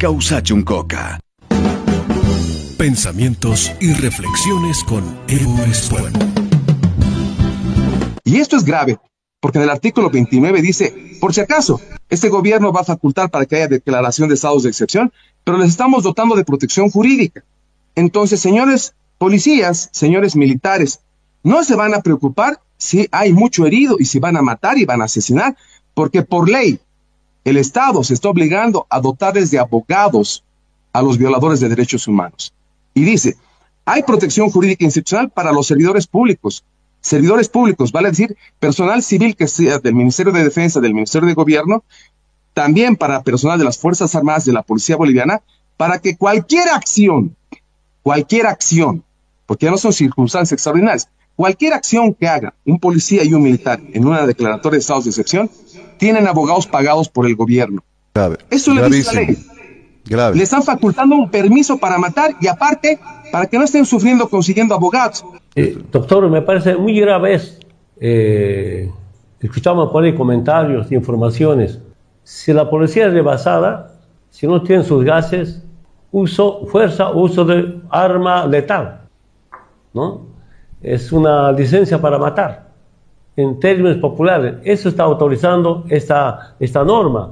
Causachuncoca. Pensamientos y reflexiones con Evo Espuel. Y esto es grave, porque en el artículo 29 dice, por si acaso, este gobierno va a facultar para que haya declaración de estados de excepción, pero les estamos dotando de protección jurídica. Entonces, señores policías, señores militares, no se van a preocupar si hay mucho herido y si van a matar y van a asesinar, porque por ley el Estado se está obligando a dotarles de abogados a los violadores de derechos humanos. Y dice, hay protección jurídica institucional para los servidores públicos, vale decir, personal civil que sea del Ministerio de Defensa, del Ministerio de Gobierno, también para personal de las Fuerzas Armadas, de la Policía Boliviana, para que cualquier acción, porque ya no son circunstancias extraordinarias, cualquier acción que haga un policía y un militar en una declaratoria de estados de excepción, tienen abogados pagados por el gobierno. Grave. Eso le dice la ley. Grave. Le están facultando un permiso para matar y aparte, para que no estén sufriendo consiguiendo abogados. Doctor, me parece muy grave. Escuchamos por ahí comentarios, informaciones. Si la policía es rebasada, si no tienen sus gases, uso de arma letal, ¿no? Es una licencia para matar, en términos populares. Eso está autorizando esta norma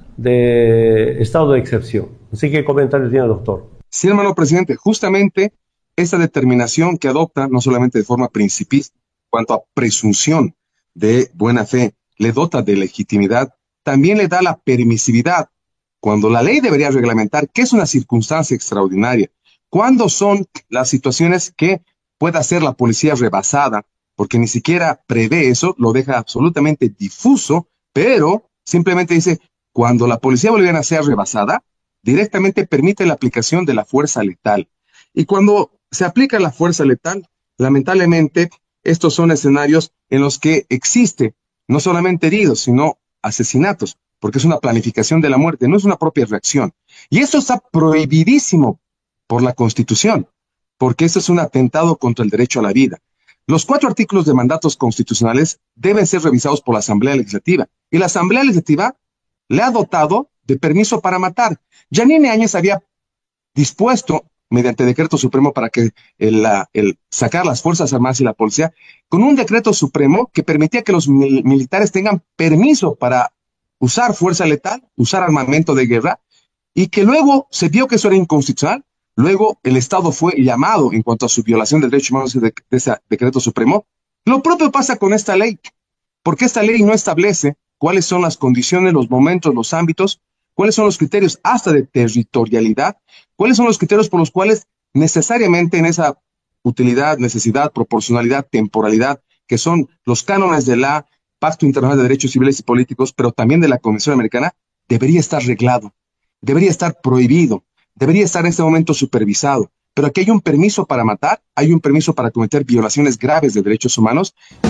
de estado de excepción. Así que, ¿qué comentario tiene el doctor? Sí, hermano presidente, justamente esa determinación que adopta, no solamente de forma principista, en cuanto a presunción de buena fe, le dota de legitimidad, también le da la permisividad, cuando la ley debería reglamentar qué es una circunstancia extraordinaria, cuándo son las situaciones que pueda ser la policía rebasada, porque ni siquiera prevé eso, lo deja absolutamente difuso, pero simplemente dice, cuando la policía boliviana sea rebasada, directamente permite la aplicación de la fuerza letal. Y cuando se aplica la fuerza letal, lamentablemente, estos son escenarios en los que existe no solamente heridos, sino asesinatos, porque es una planificación de la muerte, no es una propia reacción. Y eso está prohibidísimo por la Constitución, porque eso es un atentado contra el derecho a la vida. Los 4 artículos de mandatos constitucionales deben ser revisados por la Asamblea Legislativa, y la Asamblea Legislativa le ha dotado de permiso para matar. Yanine Áñez había dispuesto, mediante decreto supremo, para que el sacar las Fuerzas Armadas y la Policía, con un decreto supremo que permitía que los militares tengan permiso para usar fuerza letal, usar armamento de guerra, y que luego se vio que eso era inconstitucional. Luego el Estado fue llamado en cuanto a su violación de derechos humanos de ese decreto supremo. Lo propio pasa con esta ley, porque esta ley no establece cuáles son las condiciones, los momentos, los ámbitos, cuáles son los criterios hasta de territorialidad, cuáles son los criterios por los cuales necesariamente en esa utilidad, necesidad, proporcionalidad, temporalidad, que son los cánones de la Pacto Internacional de Derechos Civiles y Políticos, pero también de la Convención Americana, debería estar reglado, debería estar prohibido, debería estar en este momento supervisado. Pero aquí hay un permiso para matar, hay un permiso para cometer violaciones graves de derechos humanos.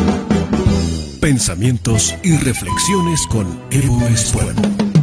Pensamientos y reflexiones con Evo Espuel.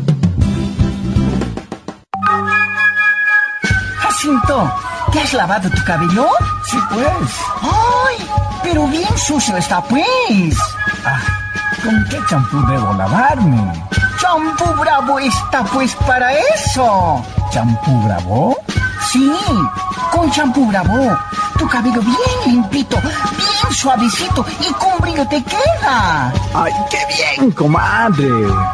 Jacinto, ¿te has lavado tu cabello? Sí, pues. ¡Ay! Pero bien sucio está, pues. ¿Con qué champú debo lavarme? ¡Champú Bravo está, pues, para eso! ¿Champú Bravo? Sí, con champú Bravo. Tu cabello bien limpito, bien suavecito y con brillo te queda. ¡Ay, qué bien, comadre!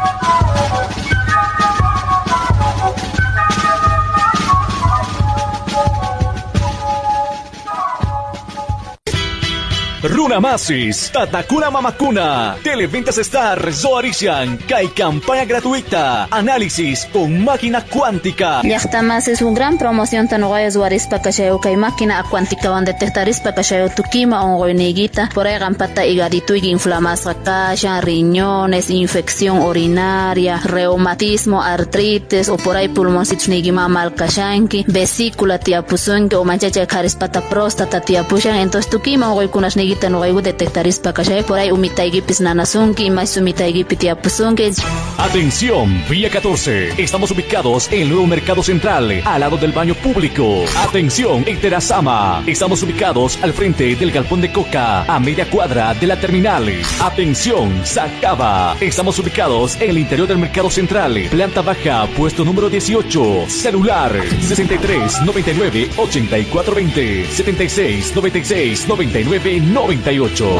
Runamasis, Tatakuna Mamakuna, Televentas Star, Zoarisian, Kai campaña gratuita, análisis con máquina cuántica. Yachtamas es una gran promoción tanuaya Zoaris Pakashayo Kai máquina cuántica donde testaris Pakashayo Tukima on Goiniguita, por ahí gampata igaritu y inflamación kasha, riñones, infección urinaria, reumatismo, artritis o por ahí pulmoncitos nigima malkashanki, vesícula tiapuzunki o manchacha karispata próstata tiapushan, entonces Tukima on Goikunas nigita nuevo detectaris pakashay por ahí umitaygipis nanasunki y más umitaygipiti apusunki. Atención, Vía 14. Estamos ubicados en el nuevo Mercado Central, al lado del baño público. Atención, en Terazama. Estamos ubicados al frente del galpón de coca, a media cuadra de la terminal. Atención, Sacaba. Estamos ubicados en el interior del Mercado Central, planta baja, puesto número 18. Celular 63 99 84 20 76 96 99 98.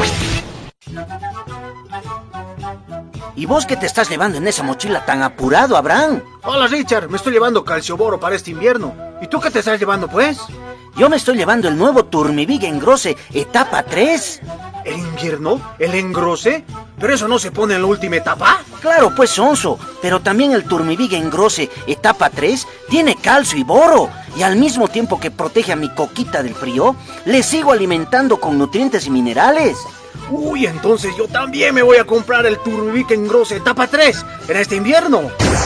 ¿Y vos qué te estás llevando en esa mochila tan apurado, Abraham? Hola, Richard. Me estoy llevando calcioboro para este invierno. ¿Y tú qué te estás llevando, pues? Yo me estoy llevando el nuevo Turmivig Engrose etapa 3. ¿El invierno? ¿El engrose? ¿Pero eso no se pone en la última etapa? Claro, pues, sonso. Pero también el Turmivig Engrose etapa 3 tiene calcio y boro. Y al mismo tiempo que protege a mi coquita del frío, le sigo alimentando con nutrientes y minerales. Uy, entonces yo también me voy a comprar el Turmivig Engrose etapa 3 en este invierno.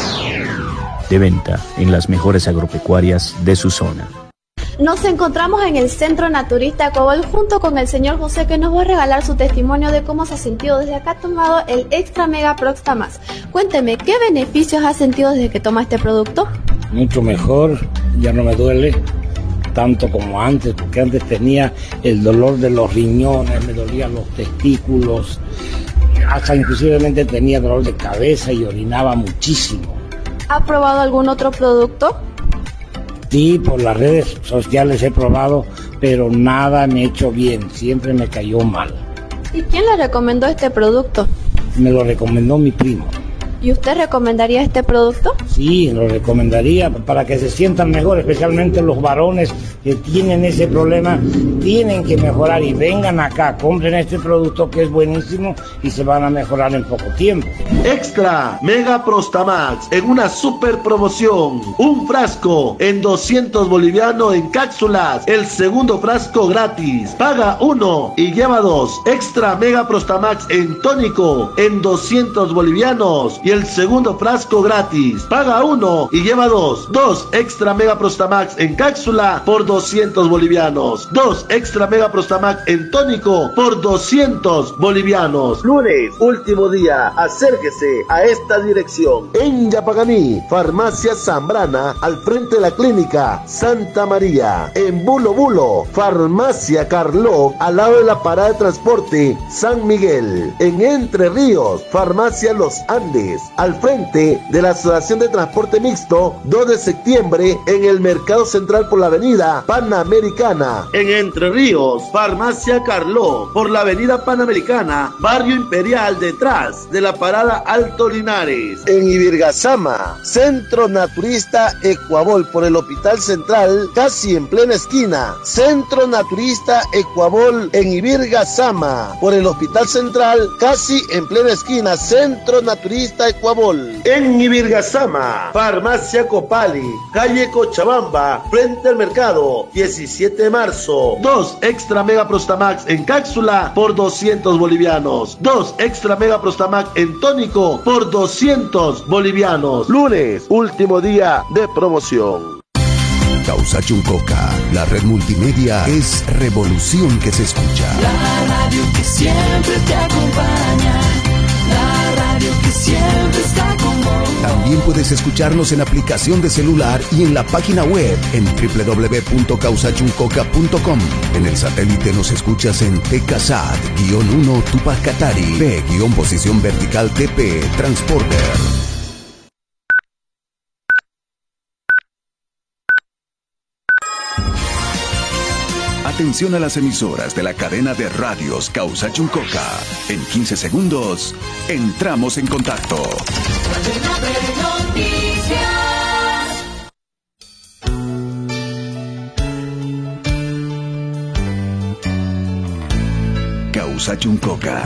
De venta en las mejores agropecuarias de su zona. Nos encontramos en el Centro Naturista Ecuabol junto con el señor José, que nos va a regalar su testimonio de cómo se ha sentido desde acá tomado el Extra Mega Proxtamax. Cuénteme, ¿qué beneficios ha sentido desde que toma este producto? Mucho mejor, ya no me duele tanto como antes, porque antes tenía el dolor de los riñones, me dolían los testículos, hasta inclusivemente tenía dolor de cabeza y orinaba muchísimo. ¿Ha probado algún otro producto? Sí, por las redes sociales he probado, pero nada me ha hecho bien, siempre me cayó mal. ¿Y quién le recomendó este producto? Me lo recomendó mi primo. ¿Y usted recomendaría este producto? Sí, lo recomendaría para que se sientan mejor, especialmente los varones que tienen ese problema, tienen que mejorar y vengan acá, compren este producto que es buenísimo y se van a mejorar en poco tiempo. Extra Mega Prostamax en una super promoción, un frasco en 200 bolivianos en cápsulas, el segundo frasco gratis, paga 1 y lleva 2. Extra Mega Prostamax en tónico en 200 bolivianos y el segundo frasco gratis, paga 1 y lleva 2. 2 Extra Mega Prostamax en cápsula por 200 bolivianos, 2 Extra Mega Prostamax en tónico por 200 bolivianos. Lunes, último día, acérquese a esta dirección. En Yapaganí, Farmacia Zambrana, al frente de la clínica Santa María. En Bulo Bulo, Farmacia Carló, al lado de la parada de transporte San Miguel. En Entre Ríos, Farmacia Los Andes, al frente de la Asociación de Transporte Mixto, 2 de septiembre, en el Mercado Central por la avenida Panamericana. En Entre Ríos, Farmacia Carló, por la avenida Panamericana, Barrio Imperial, detrás de la parada Alto Linares. En Ibirgazama, Centro Naturista Ecuabol, por el Hospital Central, casi en plena esquina. Centro Naturista Ecuabol en Ibirgazama, por el Hospital Central, casi en plena esquina. Centro Naturista Ecuabol. En Ibirgazama, Farmacia Copali, calle Cochabamba, frente al mercado, 17 de marzo. 2 Extra Mega Prostamax en cápsula por 200 bolivianos. 2 Extra Mega Prostamax en tónico por 200 bolivianos. Lunes, último día de promoción. Causachuncoca, la red multimedia es revolución que se escucha. La radio que siempre te acompaña. La radio que siempre está con vos. También puedes escucharnos en aplicación de celular y en la página web en www.causachuncoca.com. En el satélite nos escuchas en TKSAT-1 Tupac Katari, P-posición vertical TP Transporter. Atención a las emisoras de la cadena de radios Causachuncoca. En 15 segundos, entramos en contacto. Causachuncoca.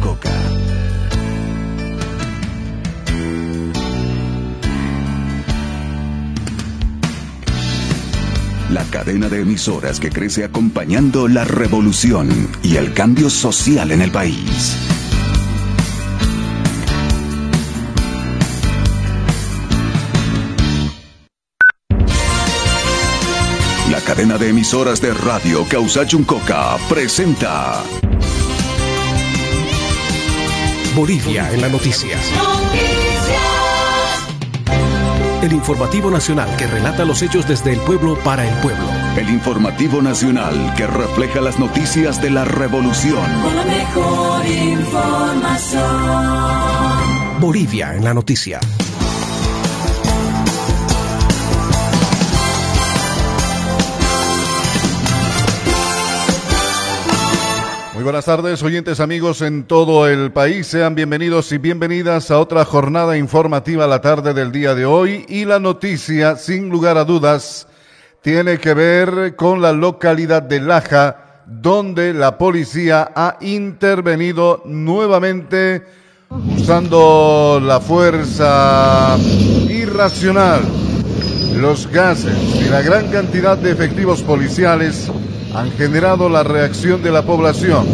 La cadena de emisoras que crece acompañando la revolución y el cambio social en el país. La cadena de emisoras de radio Causachuncoca presenta Bolivia en las noticias. El informativo nacional que relata los hechos desde el pueblo para el pueblo. El informativo nacional que refleja las noticias de la revolución. Con la mejor información. Bolivia en la noticia. Muy buenas tardes, oyentes amigos en todo el país. Sean bienvenidos y bienvenidas a otra jornada informativa la tarde del día de hoy. Y la noticia, sin lugar a dudas, tiene que ver con la localidad de Laja, donde la policía ha intervenido nuevamente usando la fuerza irracional, los gases y la gran cantidad de efectivos policiales han generado la reacción de la población.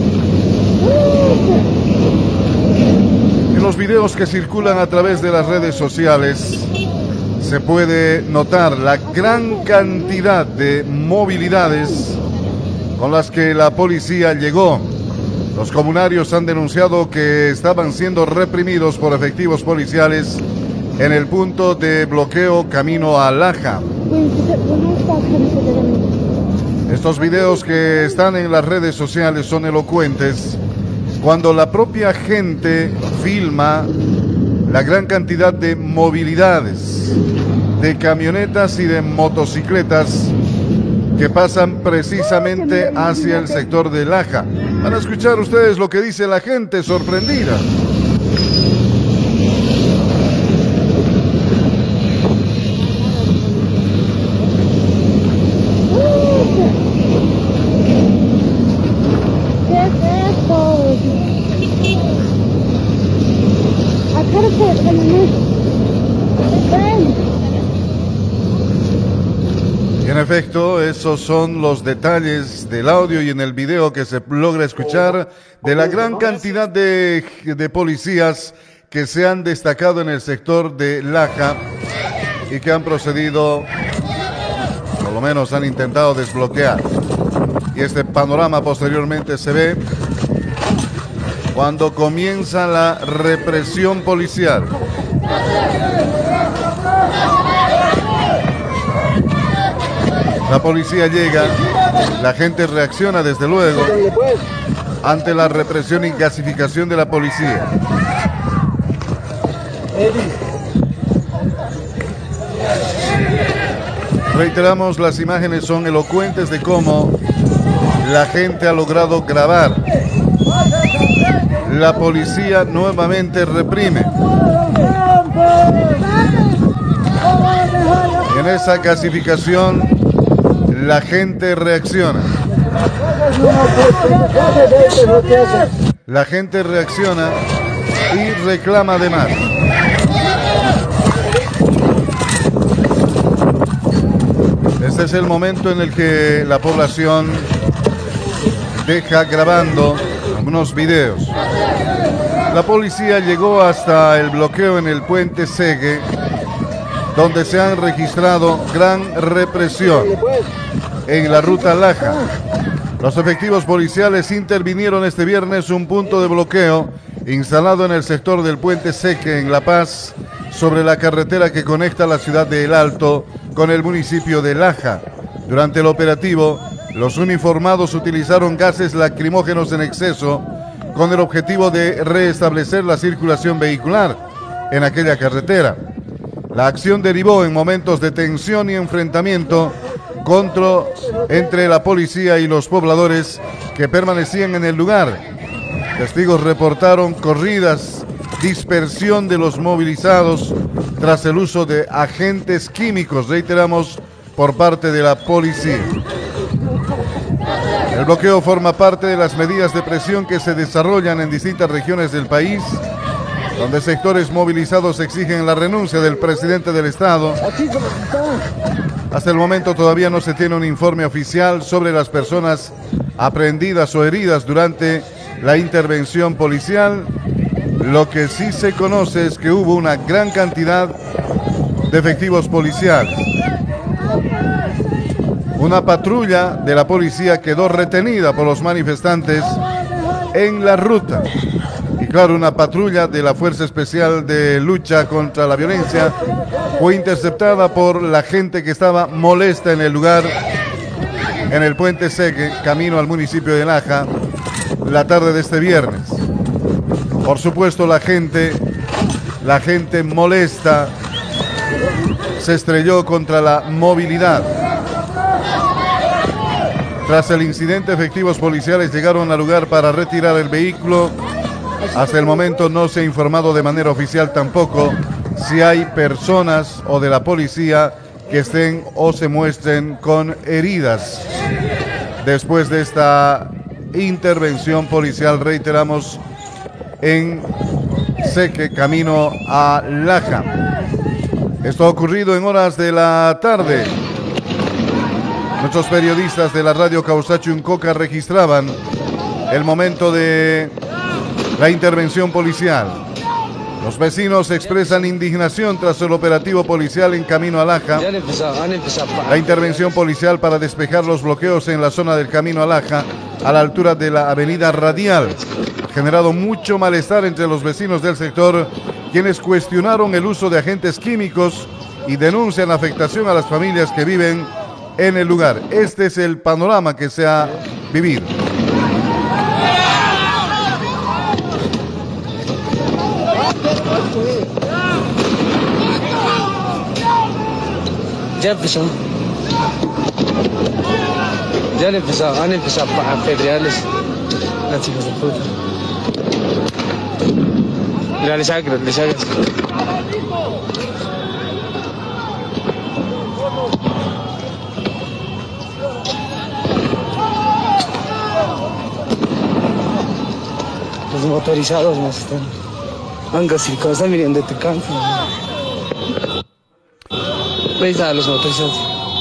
En los videos que circulan a través de las redes sociales se puede notar la gran cantidad de movilidades con las que la policía llegó. Los comunarios han denunciado que estaban siendo reprimidos por efectivos policiales en el punto de bloqueo camino a Laja. Estos videos que están en las redes sociales son elocuentes cuando la propia gente filma la gran cantidad de movilidades, de camionetas y de motocicletas que pasan precisamente hacia el sector de Laja. Van a escuchar ustedes lo que dice la gente sorprendida. Y en efecto, esos son los detalles del audio y en el video que se logra escuchar de la gran cantidad de policías que se han destacado en el sector de Laja y que han procedido, por lo menos han intentado desbloquear. Y este panorama posteriormente se ve cuando comienza la represión policial. La policía llega, la gente reacciona desde luego ante la represión y gasificación de la policía. Reiteramos, las imágenes son elocuentes de cómo la gente ha logrado grabar. La policía nuevamente reprime. En esa gasificación, la gente reacciona. La gente reacciona y reclama además. Este es el momento en el que la población deja grabando algunos videos. La policía llegó hasta el bloqueo en el puente Segue, donde se han registrado gran represión en la ruta Laja. Los efectivos policiales intervinieron este viernes un punto de bloqueo instalado en el sector del puente Seque en La Paz, sobre la carretera que conecta la ciudad de El Alto con el municipio de Laja. Durante el operativo, los uniformados utilizaron gases lacrimógenos en exceso con el objetivo de restablecer la circulación vehicular en aquella carretera. La acción derivó en momentos de tensión y enfrentamiento entre la policía y los pobladores que permanecían en el lugar. Testigos reportaron corridas, dispersión de los movilizados tras el uso de agentes químicos, reiteramos, por parte de la policía. El bloqueo forma parte de las medidas de presión que se desarrollan en distintas regiones del país, donde sectores movilizados exigen la renuncia del presidente del Estado. Hasta el momento todavía no se tiene un informe oficial sobre las personas aprehendidas o heridas durante la intervención policial. Lo que sí se conoce es que hubo una gran cantidad de efectivos policiales. Una patrulla de la policía quedó retenida por los manifestantes en la ruta y claro, una patrulla de la Fuerza Especial de Lucha contra la Violencia fue interceptada por la gente que estaba molesta en el lugar, en el Puente Seque, camino al municipio de Laja, la tarde de este viernes. Por supuesto, la gente molesta se estrelló contra la movilidad. Tras el incidente, efectivos policiales llegaron al lugar para retirar el vehículo. Hasta el momento no se ha informado de manera oficial tampoco si hay personas o de la policía que estén o se muestren con heridas. Después de esta intervención policial, reiteramos, en Seque, camino a Laja. Esto ha ocurrido en horas de la tarde. Nuestros periodistas de la radio Causacho Uncoca registraban el momento de la intervención policial. Los vecinos expresan indignación tras el operativo policial en camino a Laja. La intervención policial para despejar los bloqueos en la zona del camino a Laja, a la altura de la avenida Radial, ha generado mucho malestar entre los vecinos del sector, quienes cuestionaron el uso de agentes químicos y denuncian afectación a las familias que viven en el lugar. Este es el panorama que se ha vivido. Ya empezó. Han empezado a apedrearles las hijas de puta. Mira, les hagas. Los motorizados nos están angasicando, están viniendo de Tecán. ¿Veis a los motorizados?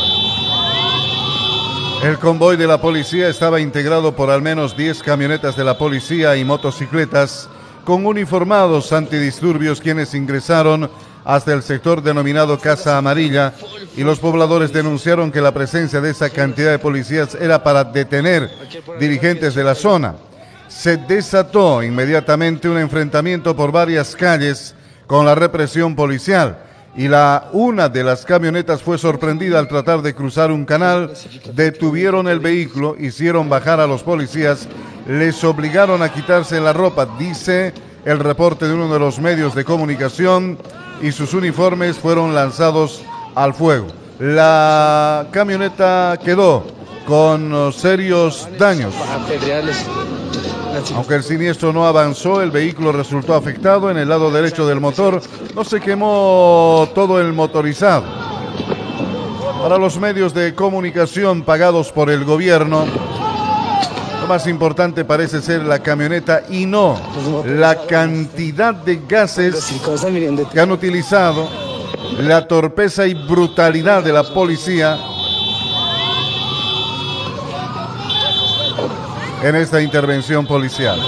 El convoy de la policía estaba integrado por al menos 10 camionetas de la policía y motocicletas con uniformados antidisturbios, quienes ingresaron hasta el sector denominado Casa Amarilla, y los pobladores denunciaron que la presencia de esa cantidad de policías era para detener dirigentes de la zona. Se desató inmediatamente un enfrentamiento por varias calles con la represión policial, y una de las camionetas fue sorprendida al tratar de cruzar un canal. Detuvieron el vehículo, hicieron bajar a los policías, les obligaron a quitarse la ropa, dice el reporte de uno de los medios de comunicación, y sus uniformes fueron lanzados al fuego. La camioneta quedó con serios daños. Aunque el siniestro no avanzó, el vehículo resultó afectado. En el lado derecho del motor no se quemó todo el motorizado. Para los medios de comunicación pagados por el gobierno, lo más importante parece ser la camioneta y no la cantidad de gases que han utilizado, la torpeza y brutalidad de la policía en esta intervención policial.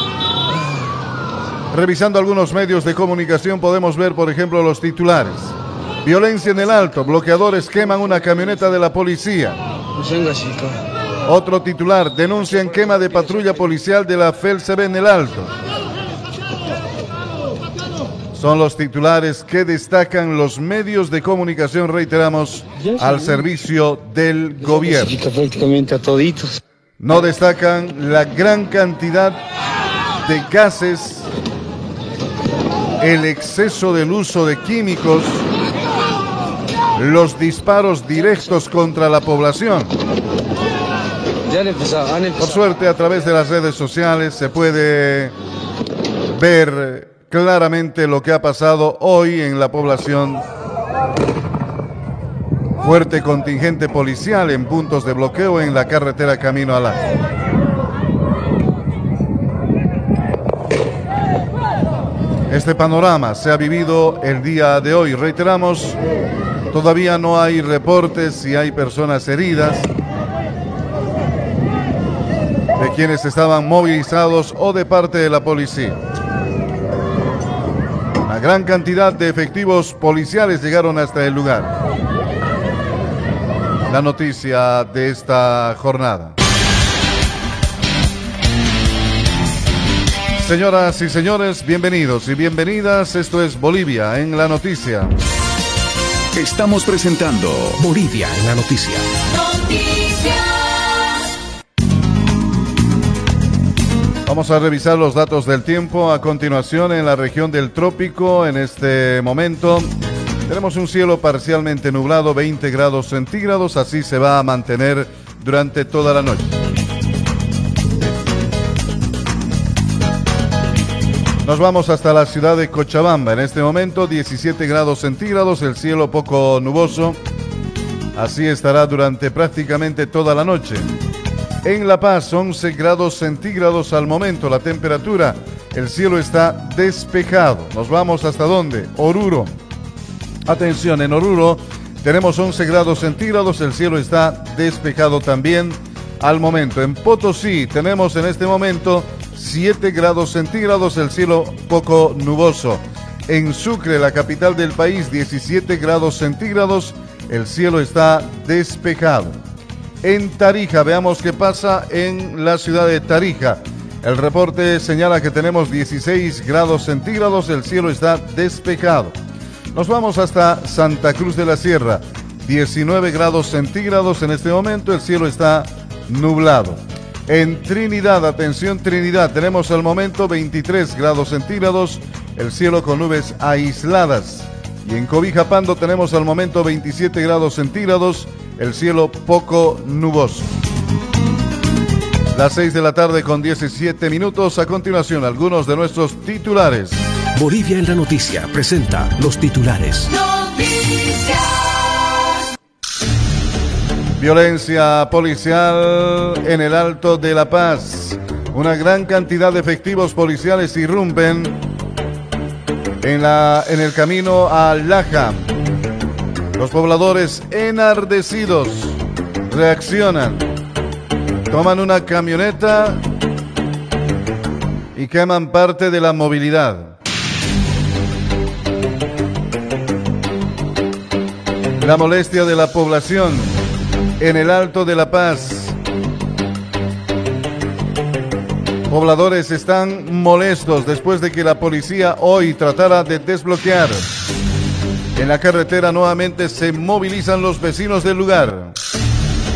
Revisando algunos medios de comunicación podemos ver, por ejemplo, los titulares. Violencia en el Alto, bloqueadores queman una camioneta de la policía. Otro titular, denuncian quema de patrulla policial de la FELCB en el Alto. Son los titulares que destacan los medios de comunicación, reiteramos, al servicio del gobierno. Prácticamente a toditos. No destacan la gran cantidad de gases, el exceso del uso de químicos, los disparos directos contra la población. Por suerte, a través de las redes sociales se puede ver claramente lo que ha pasado hoy en la población. Fuerte contingente policial en puntos de bloqueo en la carretera camino a Laja. Este panorama se ha vivido el día de hoy. Reiteramos, todavía no hay reportes si hay personas heridas de quienes estaban movilizados o de parte de la policía. Una gran cantidad de efectivos policiales llegaron hasta el lugar. La noticia de esta jornada. Señoras y señores, bienvenidos y bienvenidas. Esto es Bolivia en la Noticia. Estamos presentando Bolivia en la Noticia. Vamos a revisar los datos del tiempo a continuación en la región del trópico. En este momento tenemos un cielo parcialmente nublado, 20 grados centígrados, así se va a mantener durante toda la noche. Nos vamos hasta la ciudad de Cochabamba. En este momento 17 grados centígrados, el cielo poco nuboso. Así estará durante prácticamente toda la noche. En La Paz, 11 grados centígrados al momento, la temperatura. El cielo está despejado. Nos vamos hasta ¿dónde? Oruro. Atención, en Oruro tenemos 11 grados centígrados, el cielo está despejado también al momento. En Potosí tenemos en este momento 7 grados centígrados, el cielo poco nuboso. En Sucre, la capital del país, 17 grados centígrados, el cielo está despejado. En Tarija, veamos qué pasa en la ciudad de Tarija. El reporte señala que tenemos 16 grados centígrados, el cielo está despejado. Nos vamos hasta Santa Cruz de la Sierra, 19 grados centígrados en este momento, el cielo está nublado. En Trinidad, atención Trinidad, tenemos al momento 23 grados centígrados, el cielo con nubes aisladas. Y en Cobija Pando tenemos al momento 27 grados centígrados, el cielo poco nuboso. Las 6 de la tarde con 17 minutos. A continuación, algunos de nuestros titulares. Bolivia en la Noticia presenta los titulares. Noticias. Violencia policial en el Alto de La Paz. Una gran cantidad de efectivos policiales irrumpen en el camino a Laja. Los pobladores enardecidos reaccionan, toman una camioneta y queman parte de la movilidad. La molestia de la población en el Alto de La Paz. Pobladores están molestos después de que la policía hoy tratara de desbloquear. En la carretera nuevamente se movilizan los vecinos del lugar.